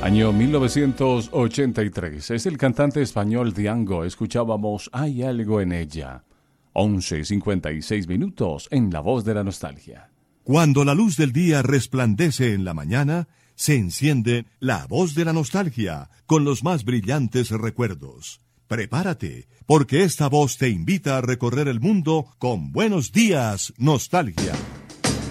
Año 1983. Es el cantante español Diango. Escuchábamos Hay algo en ella. 11:56 en La Voz de la Nostalgia. Cuando la luz del día resplandece en la mañana, se enciende La Voz de la Nostalgia con los más brillantes recuerdos. Prepárate, porque esta voz te invita a recorrer el mundo con Buenos Días, Nostalgia.